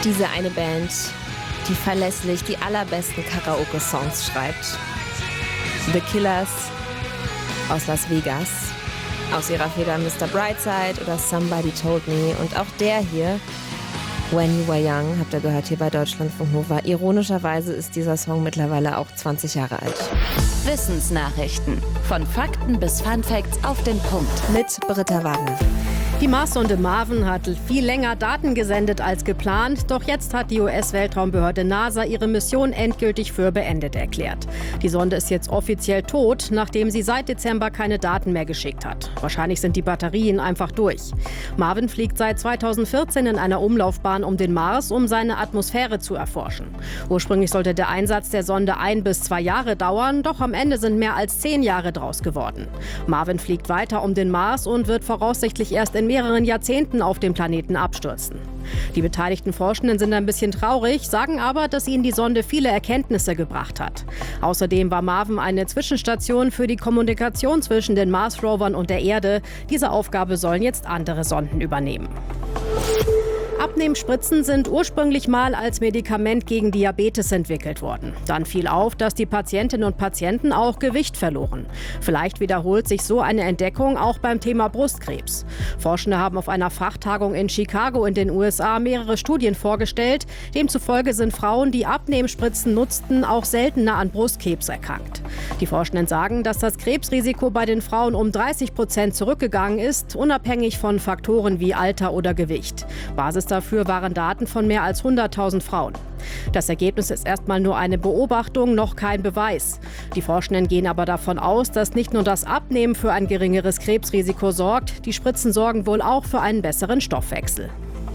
Diese eine Band, die verlässlich die allerbesten Karaoke-Songs schreibt. The Killers aus Las Vegas. Aus ihrer Feder Mr. Brightside oder Somebody Told Me. Und auch der hier, When You Were Young, habt ihr gehört hier bei Deutschlandfunk Nova. Ironischerweise ist dieser Song mittlerweile auch 20 Jahre alt. Wissensnachrichten. Von Fakten bis Funfacts auf den Punkt. Mit Britta Wagner. Die Marssonde Marvin hat viel länger Daten gesendet als geplant. Doch jetzt hat die US-Weltraumbehörde NASA ihre Mission endgültig für beendet erklärt. Die Sonde ist jetzt offiziell tot, nachdem sie seit Dezember keine Daten mehr geschickt hat. Wahrscheinlich sind die Batterien einfach durch. Marvin fliegt seit 2014 in einer Umlaufbahn um den Mars, um seine Atmosphäre zu erforschen. Ursprünglich sollte der Einsatz der Sonde 1 bis 2 Jahre dauern, doch am Ende sind mehr als 10 Jahre draus geworden. Marvin fliegt weiter um den Mars und wird voraussichtlich erst in mehreren Jahrzehnten auf dem Planeten abstürzen. Die beteiligten Forschenden sind ein bisschen traurig, sagen aber, dass ihnen die Sonde viele Erkenntnisse gebracht hat. Außerdem war Marvin eine Zwischenstation für die Kommunikation zwischen den Mars-Rovern und der Erde. Diese Aufgabe sollen jetzt andere Sonden übernehmen. Abnehmspritzen sind ursprünglich mal als Medikament gegen Diabetes entwickelt worden. Dann fiel auf, dass die Patientinnen und Patienten auch Gewicht verloren. Vielleicht wiederholt sich so eine Entdeckung auch beim Thema Brustkrebs. Forschende haben auf einer Fachtagung in Chicago in den USA mehrere Studien vorgestellt. Demzufolge sind Frauen, die Abnehmspritzen nutzten, auch seltener an Brustkrebs erkrankt. Die Forschenden sagen, dass das Krebsrisiko bei den Frauen um 30% zurückgegangen ist, unabhängig von Faktoren wie Alter oder Gewicht. Basis dafür waren Daten von mehr als 100.000 Frauen. Das Ergebnis ist erstmal nur eine Beobachtung, noch kein Beweis. Die Forschenden gehen aber davon aus, dass nicht nur das Abnehmen für ein geringeres Krebsrisiko sorgt, die Spritzen sorgen wohl auch für einen besseren Stoffwechsel.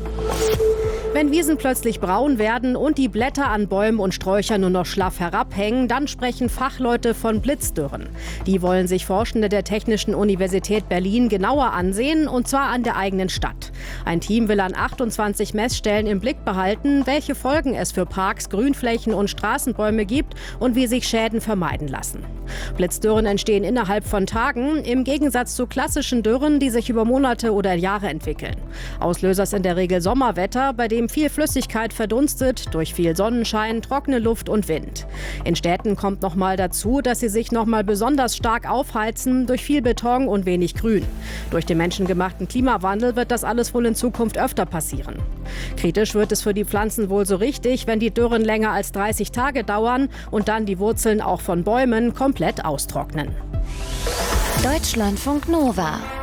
Wenn Wiesen plötzlich braun werden und die Blätter an Bäumen und Sträuchern nur noch schlaff herabhängen, dann sprechen Fachleute von Blitzdürren. Die wollen sich Forschende der Technischen Universität Berlin genauer ansehen, und zwar an der eigenen Stadt. Ein Team will an 28 Messstellen im Blick behalten, welche Folgen es für Parks, Grünflächen und Straßenbäume gibt und wie sich Schäden vermeiden lassen. Blitzdürren entstehen innerhalb von Tagen, im Gegensatz zu klassischen Dürren, die sich über Monate oder Jahre entwickeln. Auslöser ist in der Regel Sommerwetter, bei dem viel Flüssigkeit verdunstet, durch viel Sonnenschein, trockene Luft und Wind. In Städten kommt noch mal dazu, dass sie sich noch mal besonders stark aufheizen durch viel Beton und wenig Grün. Durch den menschengemachten Klimawandel wird das alles wohl in Zukunft öfter passieren. Kritisch wird es für die Pflanzen wohl so richtig, wenn die Dürren länger als 30 Tage dauern und dann die Wurzeln auch von Bäumen komplett austrocknen. Deutschlandfunk Nova.